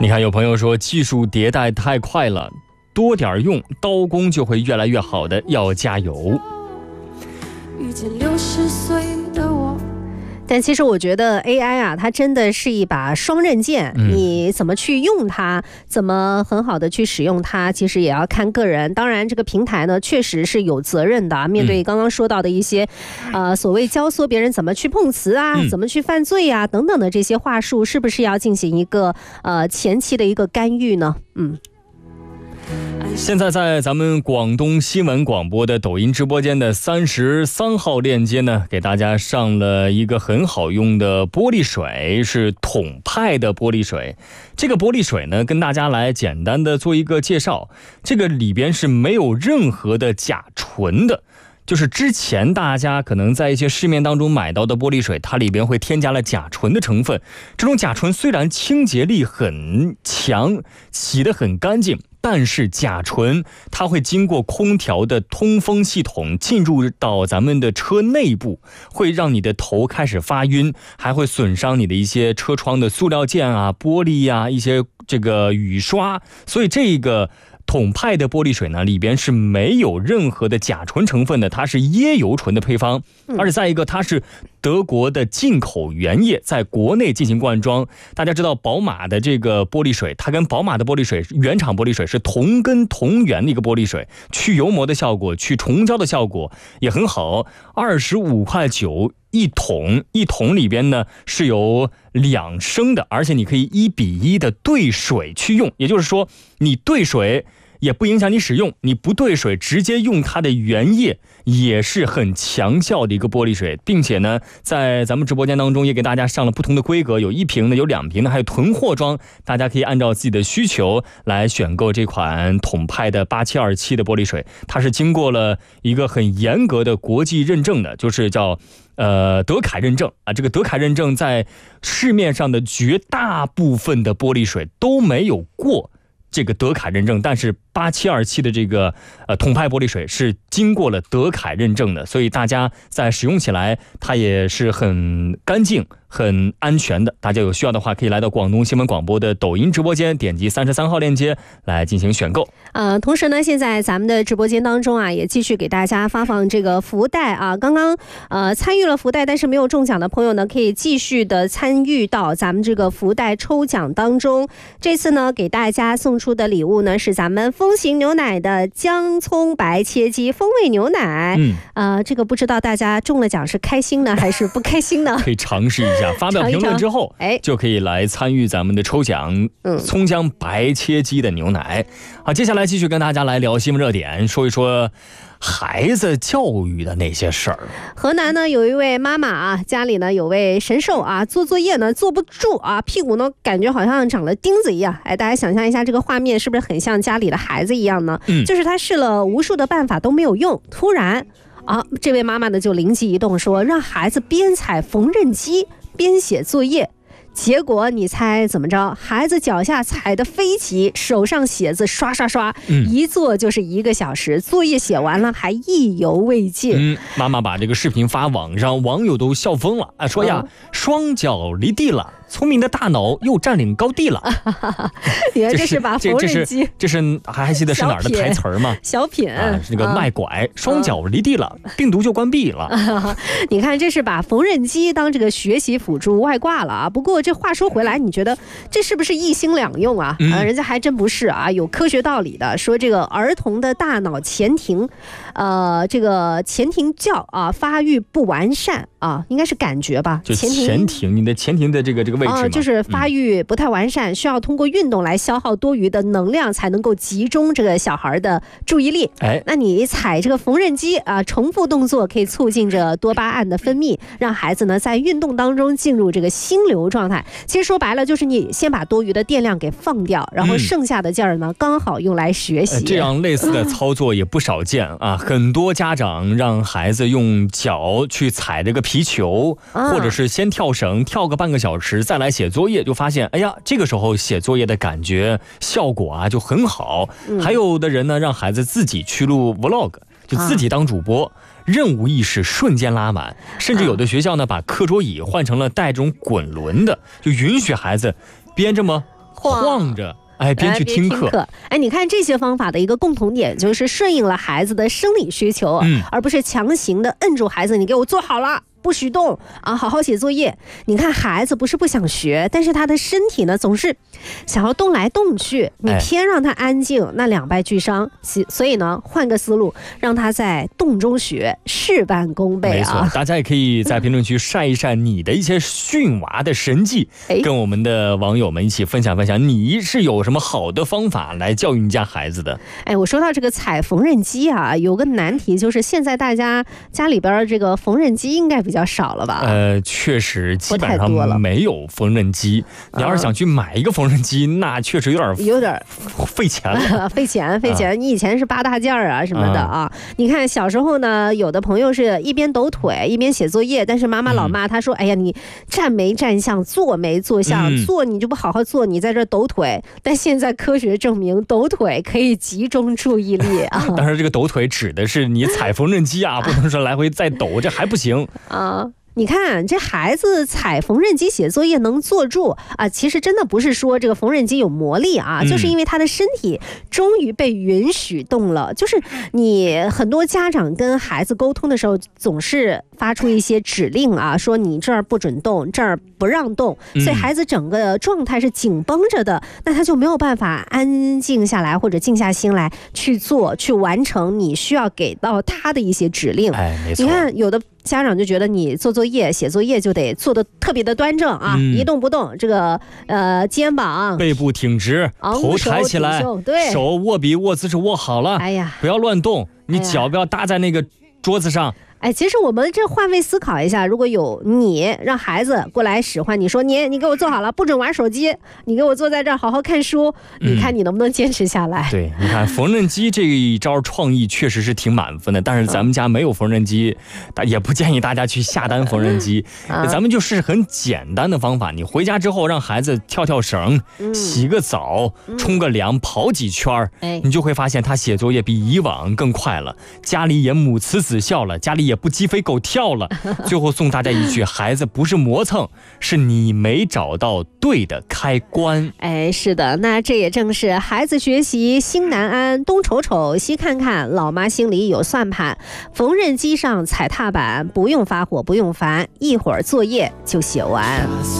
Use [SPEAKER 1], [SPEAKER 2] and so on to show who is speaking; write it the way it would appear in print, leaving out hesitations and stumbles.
[SPEAKER 1] 你看，有朋友说技术迭代太快了，多点用，刀工就会越来越好的，要加油。
[SPEAKER 2] 遇见60岁的我。
[SPEAKER 3] 但其实我觉得 AI 啊，它真的是一把双刃剑，你怎么去用它，怎么很好的去使用它，其实也要看个人。当然这个平台呢确实是有责任的，面对刚刚说到的一些所谓教唆别人怎么去碰瓷啊，怎么去犯罪啊等等的这些话术，是不是要进行一个前期的一个干预呢？
[SPEAKER 1] 现在在咱们广东新闻广播的抖音直播间的33号链接呢，给大家上了一个很好用的玻璃水，是统派的玻璃水。这个玻璃水呢，跟大家来简单的做一个介绍，这个里边是没有任何的甲醇的。就是之前大家可能在一些市面当中买到的玻璃水，它里边会添加了甲醇的成分。这种甲醇虽然清洁力很强，洗得很干净，但是甲醇它会经过空调的通风系统进入到咱们的车内部，会让你的头开始发晕，还会损伤你的一些车窗的塑料件啊、玻璃啊、一些这个雨刷。所以这个统派的玻璃水呢，里边是没有任何的甲醇成分的，它是椰油醇的配方，而且再一个它是德国的进口原液，在国内进行灌装。大家知道宝马的这个玻璃水，它跟宝马的玻璃水原厂玻璃水是同根同源的一个玻璃水，去油膜的效果，去虫胶的效果也很好。25.9块一桶，一桶里边呢是有2升的，而且你可以1比1的兑水去用，也就是说你兑水也不影响你使用，你不兑水直接用它的原液也是很强效的一个玻璃水。并且呢，在咱们直播间当中也给大家上了不同的规格，有1瓶的，有2瓶的，还有囤货装，大家可以按照自己的需求来选购这款统派的8727的玻璃水。它是经过了一个很严格的国际认证的，就是叫德凯认证啊。这个德凯认证在市面上的绝大部分的玻璃水都没有过这个德凯认证，但是8727的这个统派玻璃水是经过了德凯认证的，所以大家在使用起来它也是很干净很安全的。大家有需要的话可以来到广东新闻广播的抖音直播间，点击33号链接来进行选购。
[SPEAKER 3] 同时呢，现在咱们的直播间当中啊，也继续给大家发放这个福袋啊。刚刚参与了福袋但是没有中奖的朋友呢，可以继续的参与到咱们这个福袋抽奖当中。这次呢，给大家送出的礼物呢是咱们风行牛奶的姜葱白切鸡风味牛奶。这个不知道大家中了奖是开心呢还是不开心呢？
[SPEAKER 1] 可以尝试一下，发表评论之后就可以来参与咱们的抽奖，葱姜白切鸡的牛奶。好，接下来继续跟大家来聊新闻热点，说一说孩子教育的那些事儿。
[SPEAKER 3] 河南呢有一位妈妈啊，家里呢有位神兽啊，做作业呢坐不住啊，屁股呢感觉好像长了钉子一样。大家想象一下这个画面是不是很像家里的孩子一样呢？就是他试了无数的办法都没有用，突然这位妈妈呢就灵机一动，说让孩子边踩缝纫机边写作业。结果你猜怎么着？孩子脚下踩得飞起，手上写字刷刷刷，一坐就是1个小时，作业写完了还意犹未尽。
[SPEAKER 1] 妈妈把这个视频发网上，网友都笑疯了，说呀，双脚离地了，聪明的大脑又占领高地了。
[SPEAKER 3] 你看这是把缝纫机，
[SPEAKER 1] 这是还记得是哪儿的台词吗？
[SPEAKER 3] 小品
[SPEAKER 1] 是那个卖拐，双脚离地了，病毒就关闭了。
[SPEAKER 3] 你看这是把缝纫机当这个学习辅助外挂了啊。不过这话说回来，你觉得这是不是一心两用啊？人家还真不是啊，有科学道理的。说这个儿童的大脑前庭，这个前庭教啊发育不完善啊，应该是感觉吧？
[SPEAKER 1] 就前庭，你的前庭的这个位置吗？
[SPEAKER 3] 就是发育不太完善，需要通过运动来消耗多余的能量，才能够集中这个小孩的注意力。那你踩这个缝纫机啊，重复动作可以促进着多巴胺的分泌，让孩子呢在运动当中进入这个心流状态。其实说白了就是你先把多余的电量给放掉，然后剩下的劲儿呢刚好用来学习。
[SPEAKER 1] 这样类似的操作也不少见啊，很多家长让孩子用脚去踩这个皮球，或者是先跳绳跳个半个小时再来写作业，就发现哎呀，这个时候写作业的感觉效果啊就很好。还有的人呢让孩子自己去录 vlog， 就自己当主播，任务意识瞬间拉满。甚至有的学校呢把课桌椅换成了带这种滚轮的，就允许孩子边这么晃着。边去听课。
[SPEAKER 3] 你看这些方法的一个共同点就是顺应了孩子的生理需求，而不是强行的摁住孩子，你给我坐好了，不许动啊，好好写作业。你看孩子不是不想学，但是他的身体呢总是想要动来动去，你偏让他安静，那两败俱伤。所以呢，换个思路，让他在动中学，事半功倍啊！
[SPEAKER 1] 没错，大家也可以在评论区晒一晒你的一些训娃的神迹，跟我们的网友们一起分享分享，你是有什么好的方法来教育你家孩子的？
[SPEAKER 3] 我说到这个踩缝纫机啊，有个难题就是现在大家家里边这个缝纫机应该比较少了吧？
[SPEAKER 1] 确实基本上没有缝纫机。你要是想去买一个缝纫机，那确实有点费钱了，费钱。你以前是8大件啊什么的啊。你看小时候呢，有的朋友是一边抖腿一边写作业，但是妈妈老骂他说：“哎呀，你站没站相，坐没坐相，坐你就不好好坐，你在这抖腿。”但现在科学证明，抖腿可以集中注意力啊。当然，这个抖腿指的是你踩缝纫机啊，不能说来回再抖，这还不行
[SPEAKER 3] 啊。你看这孩子踩缝纫机写作业能坐住啊，其实真的不是说这个缝纫机有魔力啊，就是因为他的身体终于被允许动了。就是你很多家长跟孩子沟通的时候，总是发出一些指令啊，说你这儿不准动，这儿不让动，所以孩子整个状态是紧绷着的，那他就没有办法安静下来或者静下心来去做去完成你需要给到他的一些指令。
[SPEAKER 1] 没错。
[SPEAKER 3] 你看有的家长就觉得你做作业写作业就得做得特别的端正啊，一动不动，这个肩膀
[SPEAKER 1] 背部挺直，头抬起来，
[SPEAKER 3] 对，
[SPEAKER 1] 手握笔握姿势握好了，不要乱动，你脚不要搭在那个桌子上。
[SPEAKER 3] 其实我们这换位思考一下，如果有你让孩子过来使唤，你说你给我坐好了，不准玩手机，你给我坐在这儿好好看书，你看你能不能坚持下来？
[SPEAKER 1] 对，你看缝纫机这一招创意确实是挺满分的，但是咱们家没有缝纫机，也不建议大家去下单缝纫机。咱们就是很简单的方法，你回家之后让孩子跳跳绳，洗个澡，冲个凉，跑几圈，你就会发现他写作业比以往更快了，家里也母慈子孝了，家里也不鸡飞狗跳了。最后送大家一句，孩子不是磨蹭，是你没找到对的开关。
[SPEAKER 3] 是的，那这也正是孩子学习心难安，东瞅瞅西看看，老妈心里有算盘。缝纫机上踩踏板，不用发火不用烦，一会儿作业就写完。